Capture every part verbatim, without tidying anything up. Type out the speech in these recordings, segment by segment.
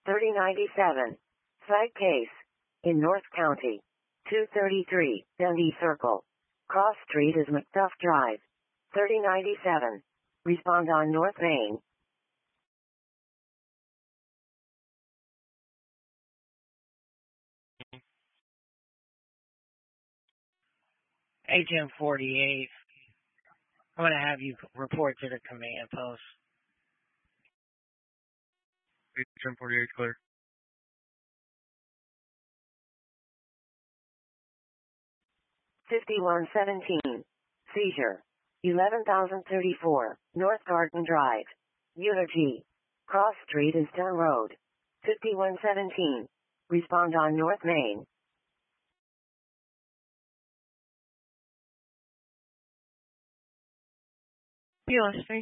thirty ninety-seven. Side case. In North County. two thirty-three, Dundee Circle. Cross Street is McDuff Drive. thirty ninety-seven. Respond on North Main. Agent forty-eight, I'm going to have you report to the command post. Agent forty-eight, clear. fifty-one seventeen. Seizure. eleven thousand thirty-four, North Garden Drive. Eulogy. Cross Street is Dunn Road. fifty-one seventeen. Respond on North Main. You listening?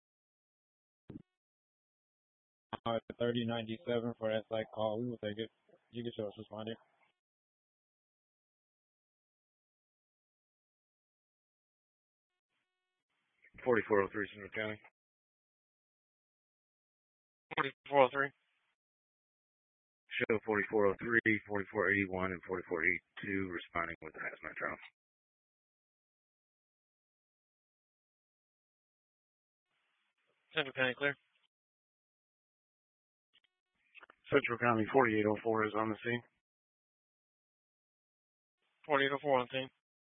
Uh, thirty ninety-seven for that site call. We will take it. You can show us responding. forty-four oh three, Central County. forty-four oh three. Show forty-four oh three, forty-four eighty-one, and forty-four eighty-two responding with the hazmat drone. Central County clear. Central County forty-eight oh four is on the scene. forty-eight oh four on scene.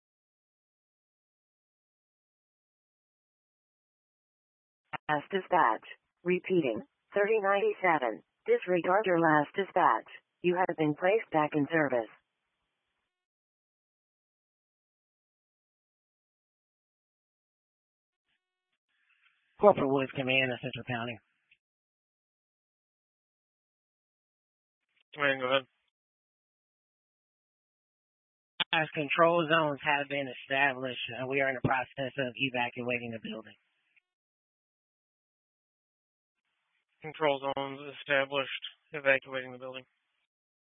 Last dispatch. Repeating. thirty ninety-seven. Disregard your last dispatch. You have been placed back in service. Corporal Woods, Command of Central County. Command, go ahead. As control zones have been established, and we are in the process of evacuating the building. Control zones established. Evacuating the building.